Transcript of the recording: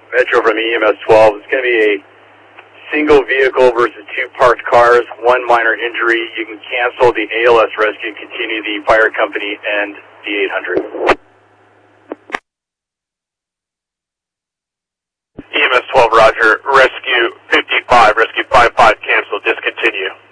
Metro from EMS 12. It's going to be a single vehicle versus two parked cars, one minor injury. You can cancel the ALS rescue, continue the fire company and the 800. EMS 12, roger. Rescue 55, rescue 55 cancel, discontinue.